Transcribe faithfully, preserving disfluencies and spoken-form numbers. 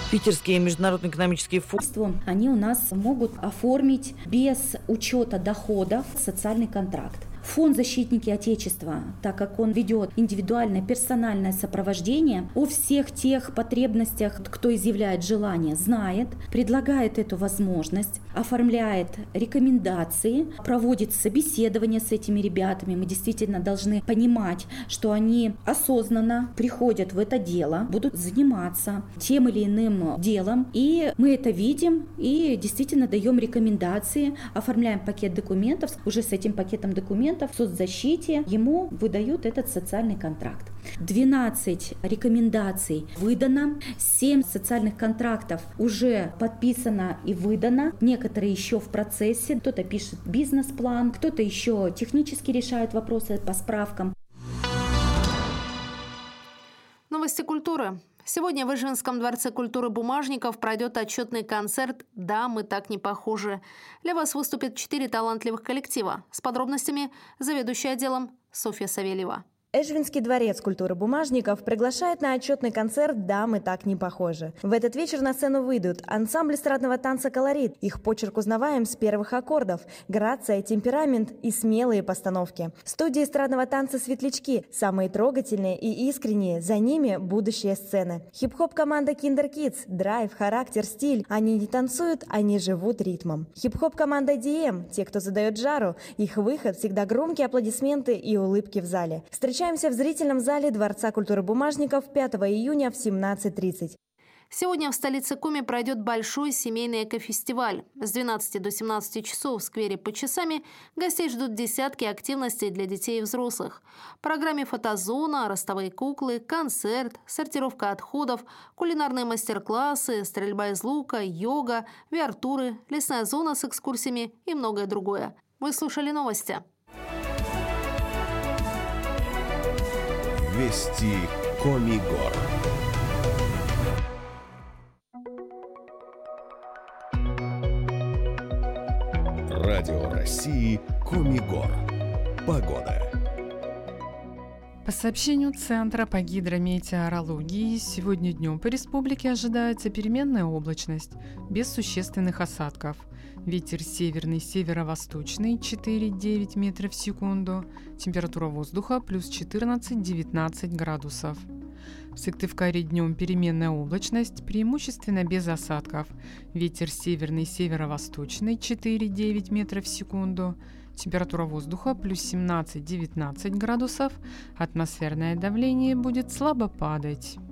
Питерские международные экономические фонды. Они у нас могут оформить без учета доходов социальный контракт. Фонд «Защитники Отечества», так как он ведет индивидуальное персональное сопровождение о всех тех потребностях, кто изъявляет желание, знает, предлагает эту возможность, оформляет рекомендации, проводит собеседование с этими ребятами. Мы действительно должны понимать, что они осознанно приходят в это дело, будут заниматься тем или иным делом, и мы это видим и действительно даем рекомендации, оформляем пакет документов, уже с этим пакетом документов в соцзащите ему выдают этот социальный контракт. двенадцать рекомендаций выдано, семь социальных контрактов уже подписано и выдано, некоторые еще в процессе, кто-то пишет бизнес-план, кто-то еще технически решает вопросы по справкам. Новости культуры. Сегодня в Ижевском дворце культуры Бумажников пройдет отчетный концерт «Да, мы так не похожи». Для вас выступит четыре талантливых коллектива. С подробностями заведующий отделом Софья Савельева. Ижевский дворец культуры Бумажников приглашает на отчетный концерт «Да, мы так не похожи». В этот вечер на сцену выйдут ансамбль эстрадного танца «Колорит». Их почерк узнаваем с первых аккордов, грация, темперамент и смелые постановки. Студия эстрадного танца «Светлячки». Самые трогательные и искренние, за ними будущие сцены. Хип-хоп-команда Kinder Kids. Драйв, характер, стиль. Они не танцуют, они живут ритмом. Хип-хоп-команда ди эм. Те, кто задает жару. Их выход всегда громкие аплодисменты и улыбки в зале. Встречаемся в зрительном зале Дворца культуры Бумажников пятого июня в семнадцать тридцать. Сегодня в столице Коми пройдет большой семейный экофестиваль. С двенадцати до семнадцати часов в сквере под часами гостей ждут десятки активностей для детей и взрослых. В программе фотозона, ростовые куклы, концерт, сортировка отходов, кулинарные мастер-классы, стрельба из лука, йога, ви ар-туры, лесная зона с экскурсиями и многое другое. Вы слушали новости. Вести Коми Гор. Радио России Коми Гор. Погода. По сообщению Центра по гидрометеорологии, сегодня днем по республике ожидается переменная облачность, без существенных осадков. Ветер северный, северо-восточный четыре-девять метров в секунду. Температура воздуха плюс четырнадцать-девятнадцать градусов. В Сыктывкаре днем переменная облачность, преимущественно без осадков. Ветер северный, северо-восточный четыре-девять метров в секунду. Температура воздуха плюс семнадцать-девятнадцать градусов. Атмосферное давление будет слабо падать.